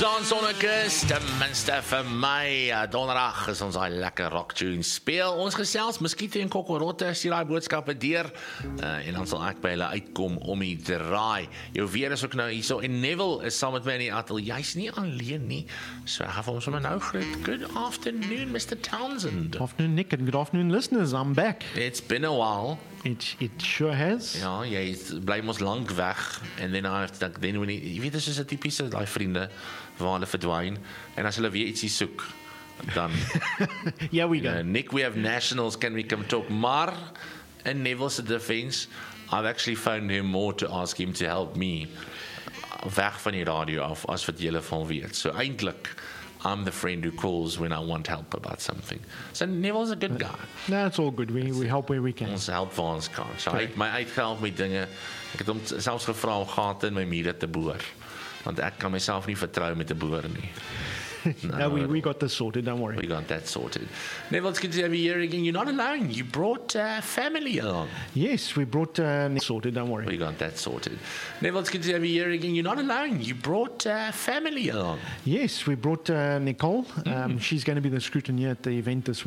Zaan Sonnekus, ten minste vir my. Donderdag is ons daai lekker rock tune speel. Ons gesels muskiete en kokkorotte, stuur daai boodskappe deur en dan sal ek by hulle uitkom om die draai. Jou weer is ook nou hierso en Neville is saam met my in die ateljee. Jy's nie alleen nie. So ek gaan vir hom sommer nou groet. Good afternoon, Mr. Townsend. Afternoon, Nick, and good afternoon, listeners. I'm back. It's been a while. It sure has. Ja, jy bly mos lank weg en then when jy weet dis is 'n tipiese daai vriende waar hulle verdwyn en as hulle weer ietsie soek dan Yeah, we go. Nick, we have nationals, can we come talk? Maar in Neville's defense, I've actually found him more to ask him to help me weg van die radio af as wat julle van weet. So eintlik I'm the friend who calls when I want help about something. So Neville's a good guy. No, it's all good. We help where we can. Ons help waar ons kan. So hy het my uitgehelp met dinge. Ek het hom selfs gevra om gate in my mure te boor. Want ek kan myself nie vertrou met 'n boor nie. No, we got this sorted, don't worry. We got that sorted. Neville, it's good to have you here again. You're not alone. You brought family along. Yes, we brought sorted, don't worry. We got that sorted. Neville, it's good to have you here again. You're not alone. You brought family along. Yes, we brought Nicole. She's going to be the scrutineer at the event this week.